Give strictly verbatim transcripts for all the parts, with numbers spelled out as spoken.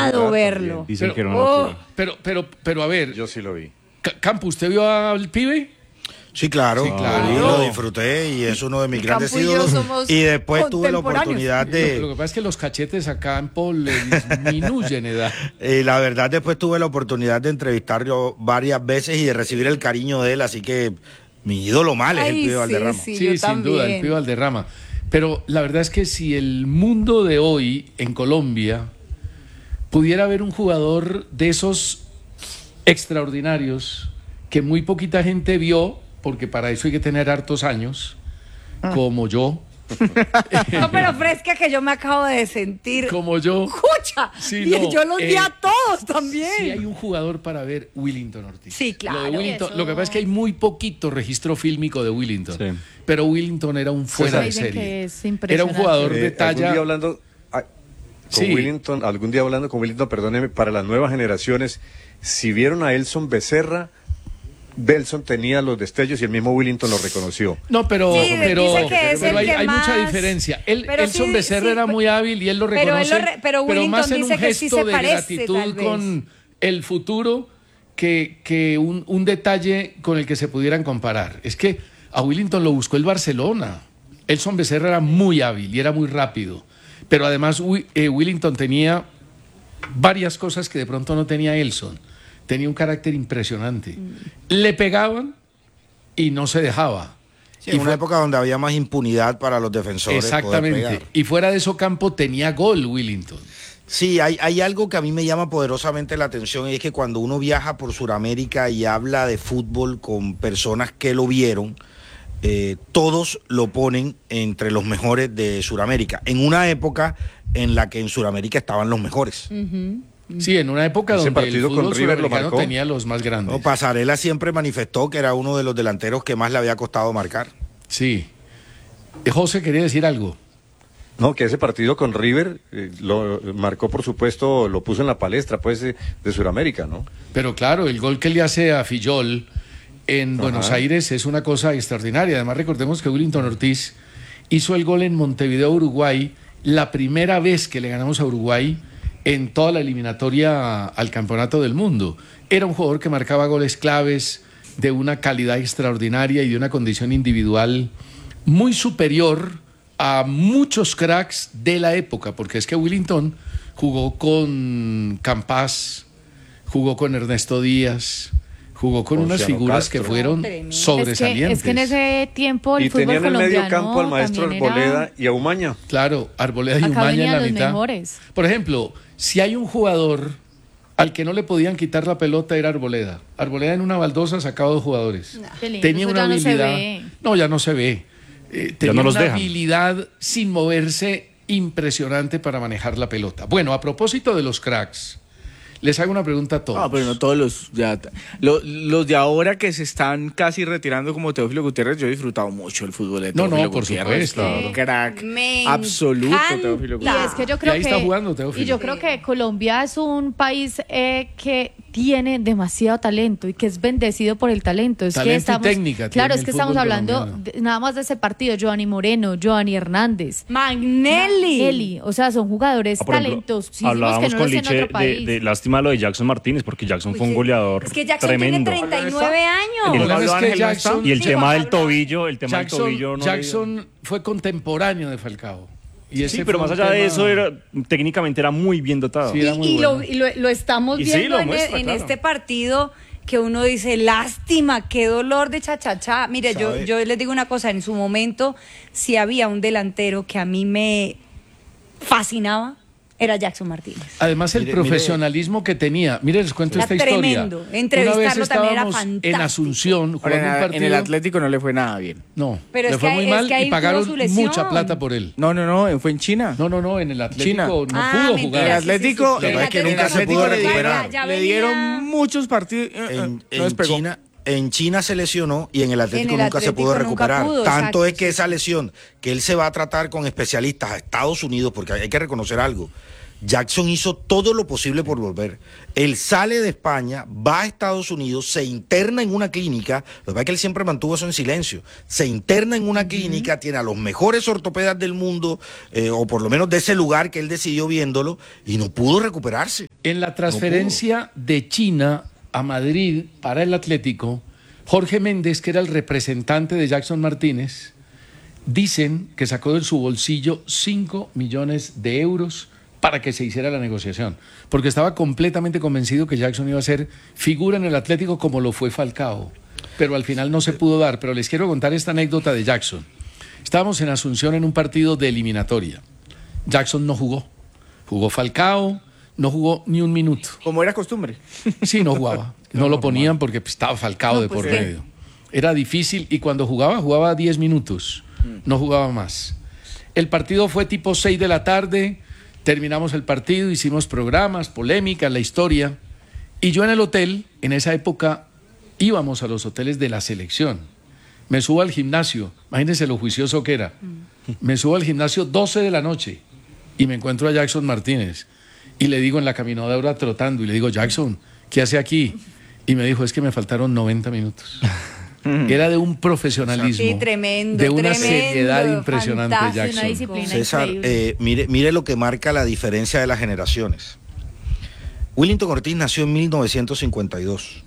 amado verlo. Dicen pero, que era una oh. locura. Pero, pero, pero a ver. Yo sí lo vi. Campo, ¿usted vio al pibe? Sí, claro, sí, claro. Yo lo disfruté y es uno de mis y grandes Campo ídolos. Y, y después tuve la oportunidad de... Lo, lo que pasa es que los cachetes a Campo le disminuyen edad. Y la verdad, después tuve la oportunidad de entrevistarlo varias veces y de recibir el cariño de él, así que mi ídolo mal es Ay, el pibe sí, Valderrama. Sí, sí, yo sin también. duda, el pibe Valderrama. Pero la verdad es que si el mundo de hoy en Colombia pudiera haber un jugador de esos extraordinarios que muy poquita gente vio, porque para eso hay que tener hartos años, ah. como yo. No, pero fresca que yo me acabo de sentir. Como yo. ¡Escucha! Sí, y no, yo los vi eh, a todos también. Sí, hay un jugador para ver, Willington Ortiz. Sí, claro. Lo, de Willington, eso... lo que pasa es que hay muy poquito registro fílmico de Willington. Sí. Pero Willington era un fuera de serie. Era un jugador de eh, talla. Algún día hablando ah, con sí. Willington, algún día hablando con Willington, perdóneme, para las nuevas generaciones, si vieron a Elson Becerra, Belson tenía los destellos y el mismo Willington lo reconoció. No, pero, sí, pero, es pero hay, hay más... mucha diferencia. Él, Elson sí, Becerra sí, era muy hábil y él lo reconoce, pero, él lo re... pero, pero más en un dice gesto que sí se de parece, gratitud con el futuro que, que un, un detalle con el que se pudieran comparar. Es que a Willington lo buscó el Barcelona. Elson Becerra era muy hábil y era muy rápido, pero además eh, Willington tenía varias cosas que de pronto no tenía Elson. Tenía un carácter impresionante. Mm. Le pegaban y no se dejaba. Sí, en y una fue... época donde había más impunidad para los defensores. Exactamente. Y fuera de eso campo tenía gol Willington. Sí, hay, hay algo que a mí me llama poderosamente la atención y es que cuando uno viaja por Sudamérica y habla de fútbol con personas que lo vieron, eh, todos lo ponen entre los mejores de Sudamérica. En una época en la que en Sudamérica estaban los mejores. Uh-huh. Sí, en una época Ese donde partido el fútbol con River lo marcó. tenía los más grandes. No, Pasarela siempre manifestó que era uno de los delanteros que más le había costado marcar. Sí. José quería decir algo. No, que ese partido con River eh, lo marcó, por supuesto, lo puso en la palestra, pues, de, de Sudamérica, ¿no? Pero claro, el gol que le hace a Fillol en Ajá. Buenos Aires es una cosa extraordinaria. Además, recordemos que Willington Ortiz hizo el gol en Montevideo, Uruguay, la primera vez que le ganamos a Uruguay en toda la eliminatoria al Campeonato del Mundo. Era un jugador que marcaba goles claves, de una calidad extraordinaria y de una condición individual muy superior a muchos cracks de la época, porque es que Willington jugó con Campas, jugó con Ernesto Díaz, jugó con, con unas figuras Castro. que fueron no, sobresalientes. Es que, es que en ese tiempo el y fútbol tenían en el medio campo al maestro Arboleda era... y a Umaña. Claro, Arboleda y Acá Umaña en la los mitad. Mejores. Por ejemplo, si hay un jugador al que no le podían quitar la pelota era Arboleda. Arboleda en una baldosa sacaba dos jugadores. No. Lindo, tenía una ya habilidad. No, no, ya no se ve. Eh, tenía no los una dejan. habilidad sin moverse impresionante para manejar la pelota. Bueno, a propósito de los cracks, les hago una pregunta a todos. No, pero no todos los ya, lo, los de ahora que se están casi retirando como Teófilo Gutiérrez. Yo he disfrutado mucho el fútbol de Teófilo No, no, por Gutiérrez. supuesto. Un crack Me absoluto encanta. Teófilo Y Gutiérrez. es que yo creo y ahí que está jugando Teófilo. y yo creo que Colombia es un país eh, que tiene demasiado talento y que es bendecido por el talento. Es Talento que y estamos, técnica claro, tiene es que el estamos fútbol hablando colombiano. de, nada más de ese partido. Giovanni Moreno, Giovanni Hernández, Magnelli. Magnelli, o sea, son jugadores Ah, por ejemplo, talentosísimos hablábamos que no con los tiene Liche otro país. de, de lástima lo de Jackson Martínez, porque Jackson Uy, fue un sí. goleador Es que Jackson tremendo. tiene treinta y nueve años. El problema es Pablo que Ángel no está. Jackson, Y el Sí, tema Juan del Pablo. tobillo, el tema Jackson, del tobillo no Jackson le- fue contemporáneo de Falcao. Y ese Sí, pero fue más un allá de tema- eso, era, técnicamente era muy bien dotado. Sí, Y, era muy y lo, bueno. y lo, lo estamos Y sí, viendo lo en, muestra, en claro. este partido que uno dice, lástima, qué dolor de chachachá. Mire, yo, ¿Sabe? yo les digo una cosa, en su momento, si había un delantero que a mí me fascinaba, era Jackson Martínez. Además, el Mire, profesionalismo que tenía. Mire, les cuento Era esta historia. tremendo. Una vez Entrevistarlo también era estábamos en fantástico. Asunción Ahora, jugando un en, partido. en el Atlético no le fue nada bien. No, Pero le es fue que muy ahí- mal es que ahí y tuvo pagaron su lesión. mucha plata por él. No, no, no, fue en China. No, no, no, en el Atlético China. no Ah, pudo mentira, jugar. El Atlético, sí, sí, sí. Lo que pasa es que El nunca se Atlético pudo ya- recuperar. ya- ya Le venía- dieron muchos partidos. eh, eh, En, no en despegó. China, en China se lesionó y en el Atlético En el nunca se Atlético pudo nunca recuperar. pudo, Tanto exacto, es que sí, esa lesión que él se va a tratar con especialistas a Estados Unidos, porque hay que reconocer algo. Jackson hizo todo lo posible por volver. Él sale de España, va a Estados Unidos, se interna en una clínica. Lo que pasa es que él siempre mantuvo eso en silencio. Se interna en una clínica, tiene a los mejores ortopedas del mundo, eh, o por lo menos de ese lugar que él decidió viéndolo, y no pudo recuperarse. En la transferencia de China a Madrid para el Atlético, Jorge Méndez, que era el representante de Jackson Martínez, dicen que sacó de su bolsillo cinco millones de euros para que se hiciera la negociación, porque estaba completamente convencido que Jackson iba a ser figura en el Atlético como lo fue Falcao, pero al final no se pudo dar. Pero les quiero contar esta anécdota de Jackson. Estábamos en Asunción en un partido de eliminatoria. Jackson no jugó, jugó Falcao, no jugó ni un minuto. Como era costumbre. Sí, no jugaba, no lo ponían porque estaba Falcao No, de pues por sí. medio. Era difícil y cuando jugaba, jugaba diez minutos, no jugaba más. El partido fue tipo seis de la tarde, terminamos el partido, hicimos programas, polémicas, la historia. Y yo en el hotel, en esa época, íbamos a los hoteles de la selección. Me subo al gimnasio, imagínense lo juicioso que era. Me subo al gimnasio doce de la noche y me encuentro a Jackson Martínez. Y le digo en la caminadora trotando, y le digo, Jackson, ¿qué hace aquí? Y me dijo, es que me faltaron noventa minutos. Era de un profesionalismo, Sí, tremendo, de una tremendo, seriedad impresionante, fantástico, Jackson. una disciplina César, increíble. eh, mire, mire lo que marca la diferencia de las generaciones. Willington Ortiz nació en mil novecientos cincuenta y dos.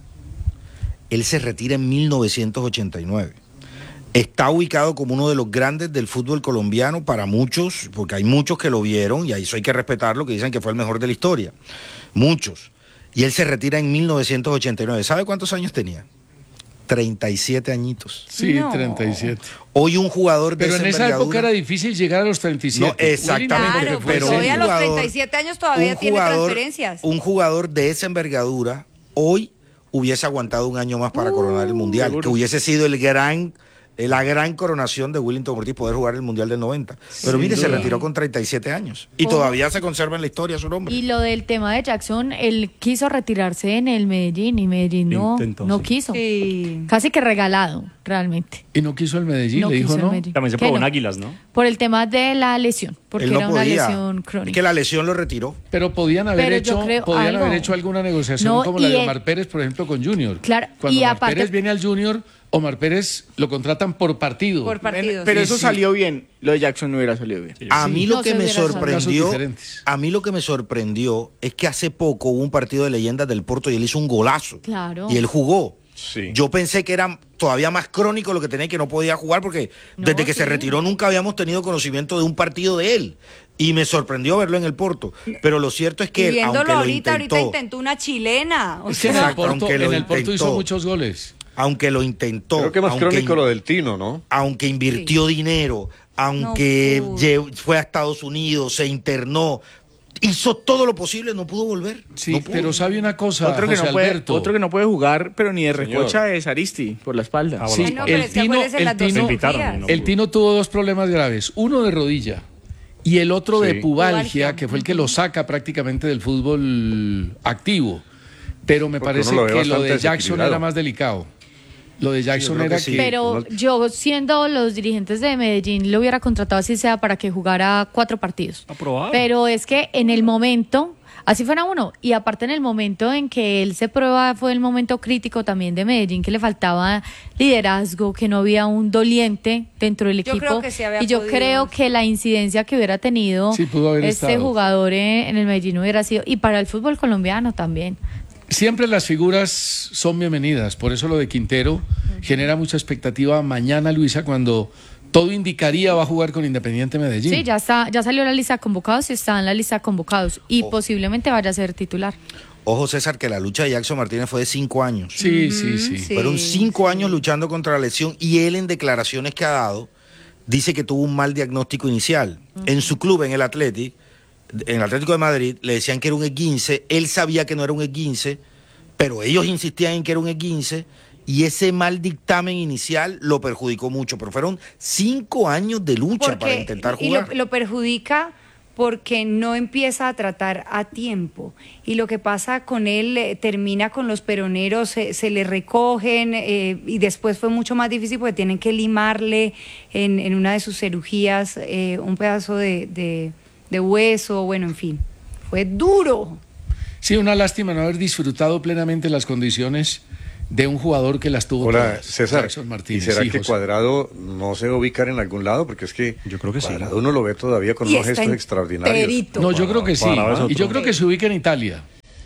Él se retira en mil novecientos ochenta y nueve. Está ubicado como uno de los grandes del fútbol colombiano para muchos, porque hay muchos que lo vieron, y ahí eso hay que respetarlo, que dicen que fue el mejor de la historia. Muchos. Y él se retira en mil novecientos ochenta y nueve. ¿Sabe cuántos años tenía? treinta y siete añitos. Sí, No. treinta y siete. Hoy un jugador de Pero en esa envergadura- época era difícil llegar a los treinta y siete. No, exactamente, Claro, Willington, pues pero hoy un a los jugador- treinta y siete años todavía un tiene jugador- transferencias. Un jugador de esa envergadura hoy hubiese aguantado un año más para coronar el Mundial, seguro. que hubiese sido el gran, eh, la gran coronación de Willington Ortiz, poder jugar el Mundial del noventa. Pero mire, se duda. retiró con treinta y siete años y Oh. todavía se conserva en la historia su nombre. Y lo del tema de Jackson, él quiso retirarse en el Medellín y Medellín no, Intentó, no sí. quiso. Sí. Casi que regalado, realmente. Y no quiso el Medellín, No le dijo quiso el no. Medellín. También se ¿Qué probó en no? Águilas, ¿no? Por el tema de la lesión, porque Él no era una podía. lesión Es crónica. que la lesión lo retiró. Pero podían haber Pero yo hecho, creo podían algo. haber hecho alguna negociación No, como la y de el- Omar Pérez, por ejemplo, con Junior. Claro, Cuando y Omar aparte- Pérez viene al Junior, Omar Pérez lo contratan por partido. Por partidos. Pero Sí, eso sí. salió bien. Lo de Jackson no hubiera salido bien. A Sí. mí lo No que se me hubiera sabido. sorprendió, Casos diferentes. a mí lo que me sorprendió es que hace poco hubo un partido de leyendas del Porto y él hizo un golazo. Claro. Y él jugó. Sí. Yo pensé que era todavía más crónico lo que tenía y que no podía jugar porque No, desde que sí. se retiró nunca habíamos tenido conocimiento de un partido de él. Y me sorprendió verlo en el Porto. Pero lo cierto es que Y él, viéndolo aunque lo ahorita, intentó, ahorita intentó una chilena. O Es que en sea, el Exacto, Porto, aunque lo en el Porto hizo intentó. muchos goles. aunque lo intentó, Creo que más aunque, crónico lo del Tino, ¿no? aunque invirtió dinero, aunque No pudo. lle- fue a Estados Unidos, se internó, hizo todo lo posible, no pudo volver. Sí, No pudo. pero sabe una cosa, Otro que, José no puede, Alberto. otro que no puede jugar, pero ni de Señor. recocha es Aristi, por la espalda. Ah, Sí, bueno, Ay, no, el pero es que Tino, acuérdese el las dos Tino- Se invitaron, cirugías. ¿no? El Tino tuvo dos problemas graves, uno de rodilla y el otro de Sí. pubalgia, Pubalgia. que fue el que lo saca prácticamente del fútbol activo. Pero me Porque parece uno lo ve que lo bastante de Jackson desequilibrado. era más delicado. Lo de Jackson creo era que que... sí. Pero no- yo, siendo los dirigentes de Medellín, lo hubiera contratado así sea para que jugara cuatro partidos. Aprobado. Pero es que en el momento, así fuera uno, y aparte en el momento en que él se prueba, fue el momento crítico también de Medellín, que le faltaba liderazgo, que no había un doliente dentro del Yo equipo. creo que sí había y yo podido. creo que la incidencia que hubiera tenido Sí, pudo haber este estado. jugador eh, en el Medellín hubiera sido, y para el fútbol colombiano también. Siempre las figuras son bienvenidas, por eso lo de Quintero genera mucha expectativa mañana, Luisa, cuando todo indicaría va a jugar con Independiente Medellín. Sí, ya está, ya salió la lista de convocados y está en la lista de convocados y posiblemente vaya a ser titular. Ojo, César, que la lucha de Jackson Martínez fue de cinco años. Sí, sí, sí. sí. Fueron cinco años luchando contra la lesión y él en declaraciones que ha dado dice que tuvo un mal diagnóstico inicial. En su club, en el Athletic, en el Atlético de Madrid, le decían que era un esguince, él sabía que no era un esguince, pero ellos insistían en que era un esguince y ese mal dictamen inicial lo perjudicó mucho, pero fueron cinco años de lucha para intentar y jugar. lo, lo perjudica porque no empieza a tratar a tiempo. Y lo que pasa con él, eh, termina con los peroneros, se, se le recogen eh, y después fue mucho más difícil porque tienen que limarle en, en una de sus cirugías eh, un pedazo de, de, de hueso, bueno, en fin, fue duro. Sí, una lástima no haber disfrutado plenamente las condiciones de un jugador que las tuvo Hola, todas. César. Jackson ¿Y Martínez. será Sí, que José. Cuadrado no se va a ubicar en algún lado? Porque es que Yo creo que sí. Cuadrado uno lo ve todavía con Y unos está gestos extraordinarios. enterito. No, yo creo que sí. Cuadrado es Y yo otro. creo que se ubica en Italia.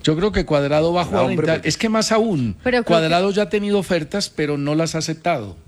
Yo creo que Cuadrado va a jugar No, en hombre, Italia. porque- Es que más aún, Pero creo Cuadrado ya ha tenido ofertas, pero no las ha aceptado.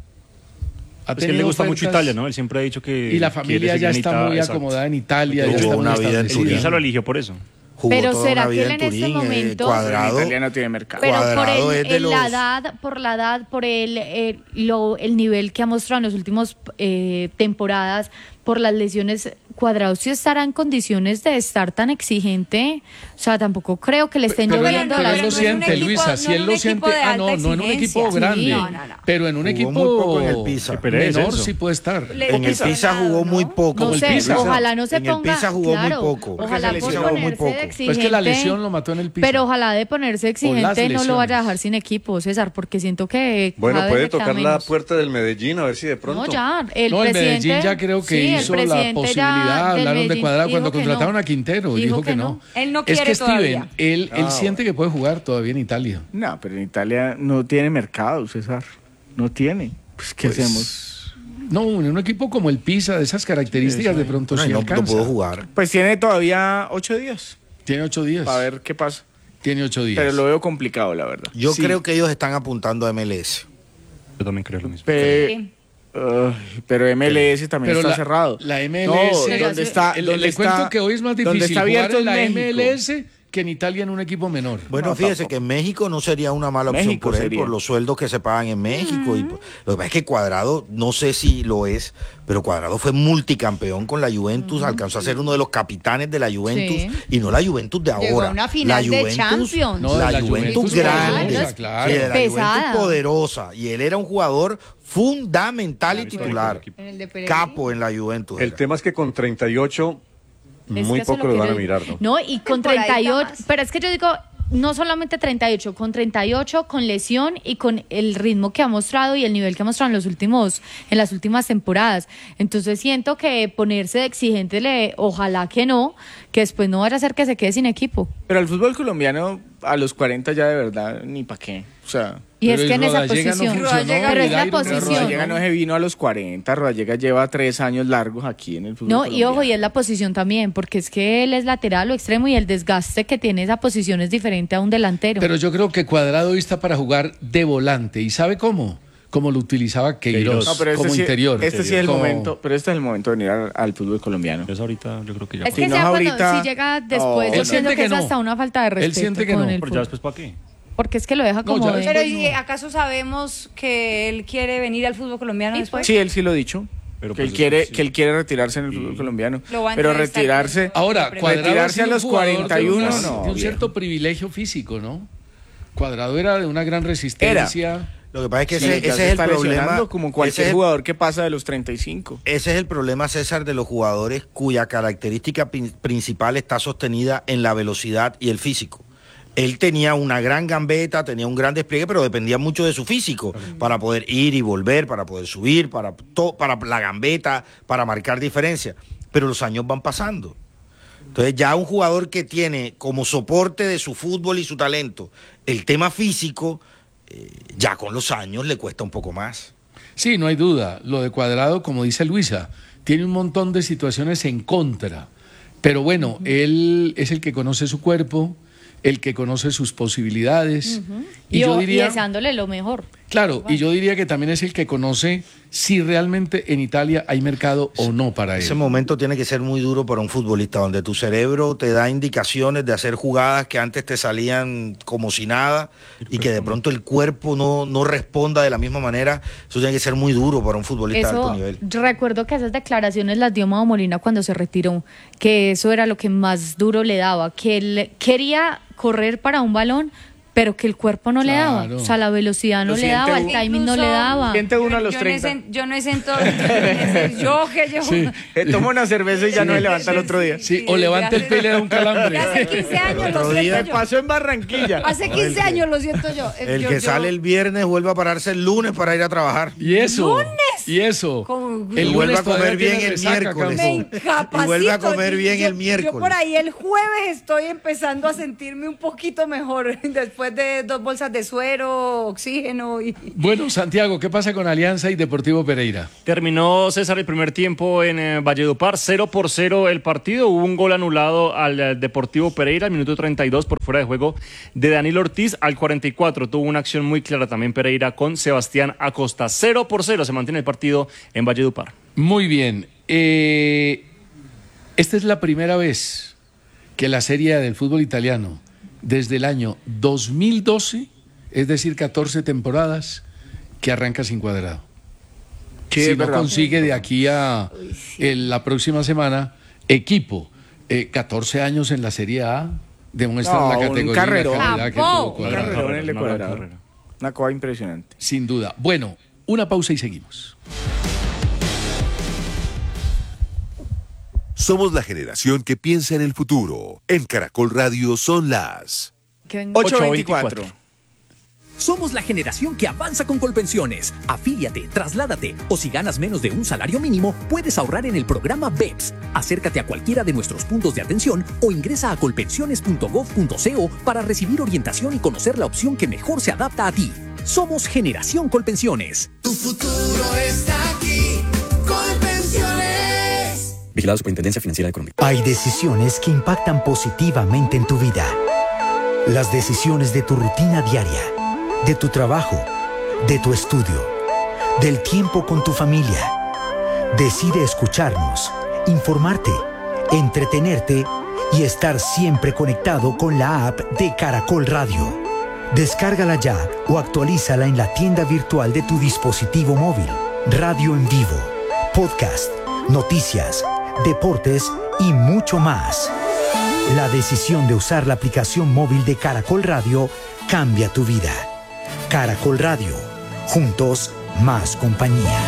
Ha Es que a él le tenido gusta mucho ofertas Italia, ¿no? Él siempre ha dicho que Y la quiere familia seguir ya en está Ita- muy exacto. acomodada en Italia. Tuvo Ya está muy una vida en establecida. Turín. Ibiza lo eligió por eso. Jugó Pero toda ¿será una vida que él en este Turín, eh, momento- Cuadrado, En Italia no tiene mercado. Pero por Cuadrado el, es de el- la los- edad, por la edad, por el, el, lo- el nivel que ha mostrado en las últimas eh, temporadas, por las lesiones, Cuadrado sí estará en condiciones de estar tan exigente. O sea, tampoco creo que le estén Pero, lloviendo pero las él lo no es un siente, equipo- Luisa. no Si en él un lo equipo siente. de Ah, alta no, no en un exigencia. equipo Sí, grande. no, no, no. Pero en un Jugó equipo muy poco en el Pisa. Qué pereza menor eso. sí puede estar. Le- En el poquito Pisa ganado, jugó ¿no? muy poco. No el sé, Pisa. ojalá no se En el ponga. Pisa jugó muy claro, poco. Ojalá Porque se por lesionó muy ponerse poco. de Pues exigente. es que la lesión lo mató en el Pisa. Pero ojalá de ponerse O exigente las no lo vaya a lesiones. dejar sin equipo, César, porque siento que. Bueno, cada puede vez le queda tocar la menos. puerta del Medellín a ver si de pronto. No, ya. El no, el presidente, Medellín ya creo que sí, el hizo la presidente ya posibilidad, del hablaron de Medellín Cuadrado dijo cuando que contrataron no. a Quintero, Dijo dijo, que que no. no. Él no Es quiere que Steven, todavía. él, él Ah, siente que puede jugar todavía en Italia. No, pero en Italia no tiene mercado, César. No tiene. Pues, ¿qué Pues, hacemos? No, en un equipo como el Pisa, de esas características, de pronto Bueno, sí y no, no alcanza. pudo jugar. Pues tiene todavía ocho días Tiene ocho días. para ver qué pasa. Tiene ocho días. Pero lo veo complicado, la verdad. Yo Sí. creo que ellos están apuntando a M L S. Yo también creo lo mismo. Pe- Sí. Ay, pero M L S también Pero está la- cerrado. la M L No, S, ¿dónde está? el- ¿Dónde le está- cuento que hoy es más dónde difícil está jugar abierto en la México? M L S que en Italia en un equipo menor. Bueno, No, fíjese tampoco. que en México no sería una mala opción México por él, sería. por los sueldos que se pagan en México. Y por- lo que pasa es que Cuadrado, no sé si lo es, pero Cuadrado fue multicampeón con la Juventus, alcanzó a ser uno de los capitanes de la Juventus, Sí. y no la Juventus de Llegó ahora. a una final la de Juventus, Champions. No, de la, la Juventus, Juventus grande, poderosa, claro. sí, de la Pesada. Juventus poderosa, y él era un jugador fundamental y titular, En el de Pellegrini. capo en la Juventus. El era. tema es que con treinta y ocho Es muy que eso poco lo lo van a quiero- mirar, ¿no? No, y con Temporadita treinta y ocho, más. pero es que yo digo, no solamente treinta y ocho, con treinta y ocho, con lesión y con el ritmo que ha mostrado y el nivel que ha mostrado en los últimos, en las últimas temporadas. Entonces siento que ponerse de exigente, le, ojalá que no, que después no vaya a ser que se quede sin equipo. Pero el fútbol colombiano a los cuarenta ya de verdad ni para qué. O sea, Y Pero es que el en esa Rodallega no posición. funcionó, pero es la Dairo, pero posición. Rodallega no se vino a los cuarenta, Rodallega lleva tres años largos aquí en el fútbol No, y colombiano. ojo, y es la posición también, porque es que él es lateral o extremo y el desgaste que tiene esa posición es diferente a un delantero. Pero yo creo que Cuadrado hoy está para jugar de volante. ¿Y sabe cómo? Como lo utilizaba Queiroz, No, pero este como sí- interior. Este sí es el Como- momento, pero este es el momento de venir al, al fútbol colombiano. Entonces ahorita yo creo que ya. es fue. que Si no ya es cuando, ahorita- si llega después, No, yo él siento siente que, que es no. hasta una falta de Él respeto siente que con no, el Pero fútbol. ya después para qué. Porque es que lo deja No, como ya de- después- Pero no. ¿y acaso sabemos que él quiere venir al fútbol colombiano Sí, después? Sí, él sí lo ha dicho. Pero que, pues él quiere, sí. que él quiere retirarse en el fútbol colombiano. Lo va a Pero entrevistar. retirarse. Ahora, Cuadrado retirarse ha a sido los un jugador cuarenta y uno, de un- no. de un viejo. cierto privilegio físico, ¿no? Cuadrado era de una gran resistencia. Lo que pasa es que Sí, ese, ya ese se es el está problema. lesionando como ese cualquier es el- jugador que pasa de los treinta y cinco. Ese es el problema, César, de los jugadores cuya característica prin- principal está sostenida en la velocidad y el físico. Él tenía una gran gambeta, tenía un gran despliegue, pero dependía mucho de su físico para poder ir y volver, para poder subir, para, to- para la gambeta, para marcar diferencia. Pero los años van pasando. Entonces ya un jugador que tiene como soporte de su fútbol y su talento el tema físico, eh, ya con los años le cuesta un poco más. Sí, no hay duda. Lo de Cuadrado, como dice Luisa, tiene un montón de situaciones en contra. Pero bueno, él es el que conoce su cuerpo, el que conoce sus posibilidades. Y y, yo o- y diría, deseándole lo mejor. claro, y yo diría que también es el que conoce si realmente en Italia hay mercado o no para Ese él. momento tiene que ser muy duro para un futbolista, donde tu cerebro te da indicaciones de hacer jugadas que antes te salían como si nada y que de pronto el cuerpo no, no responda de la misma manera. Eso tiene que ser muy duro para un futbolista de Eso, alto nivel. recuerdo que esas declaraciones las dio Mao Molina cuando se retiró, que eso era lo que más duro le daba, que él quería correr para un balón, pero que el cuerpo no le daba, Claro. o sea, la velocidad no Lo le siente daba, el uno. timing no le daba. Siente uno a los yo, no es treinta. en- yo no es en todo. es yo que yo. Sí. Eh, toma una cerveza y ya no se levanta el otro día. Sí, o levanta el pie y le da un calambre. Ya hace quince años Otro lo día siento Me yo. pasó en Barranquilla. Hace quince años lo siento yo. Eh, El yo- que yo- sale el viernes vuelve a pararse el lunes para ir a trabajar. Y eso. ¡Lunes! Y eso. Con- el Y vuelve lunes a comer todavía bien tiene el resaca, miércoles. Me Campos. incapacito. Y vuelve a comer Yo- bien yo- el miércoles. Yo por ahí el jueves estoy empezando a sentirme un poquito mejor después de dos bolsas de suero, oxígeno y... Bueno, Santiago, ¿qué pasa con Alianza y Deportivo Pereira? Terminó César el primer tiempo en eh, Valledupar, cero por cero el partido. Hubo un gol anulado al eh, Deportivo Pereira al minuto treinta y dos por fuera de juego de Daniel Ortiz. Al cuarenta y cuatro tuvo una acción muy clara también Pereira con Sebastián Acosta. cero por cero se mantiene el partido en Valledupar. Muy bien. Eh, esta es la primera vez que la Serie A del fútbol italiano, desde el año dos mil doce, es decir, catorce temporadas, que arranca sin cuadrado. Sí, si es no verdad. consigue de aquí a el- la próxima semana equipo, eh, catorce años en la Serie A, demuestra No, la un categoría y la carrerón. calidad que ¡Capó! tuvo Un Cuadrado. carrerón en el Una gran Cuadrado. carrera. Una cosa impresionante. Sin duda. Bueno, una pausa y seguimos. Somos la generación que piensa en el futuro. En Caracol Radio son las... Que venga- ocho veinticuatro. Somos la generación que avanza con Colpensiones. Afíliate, trasládate o si ganas menos de un salario mínimo, puedes ahorrar en el programa B E P S. Acércate a cualquiera de nuestros puntos de atención o ingresa a colpensiones punto gov punto co para recibir orientación y conocer la opción que mejor se adapta a ti. Somos Generación Colpensiones. Tu futuro está aquí. Colpensiones. Vigilado Superintendencia Financiera de Colombia. Hay decisiones que impactan positivamente en tu vida. Las decisiones de tu rutina diaria, de tu trabajo, de tu estudio, del tiempo con tu familia. Decide escucharnos, informarte, entretenerte y estar siempre conectado con la app de Caracol Radio. Descárgala ya o actualízala en la tienda virtual de tu dispositivo móvil. Radio en vivo, podcast, noticias, deportes y mucho más. La decisión de usar la aplicación móvil de Caracol Radio cambia tu vida. Caracol Radio. Juntos, más compañía.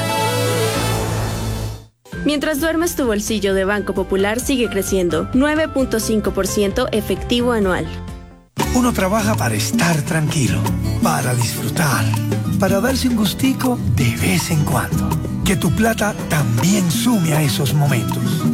Mientras duermes, tu bolsillo de Banco Popular sigue creciendo. nueve punto cinco por ciento efectivo anual. Uno trabaja para estar tranquilo, para disfrutar, para darse un gustico de vez en cuando. Que tu plata también sume a esos momentos.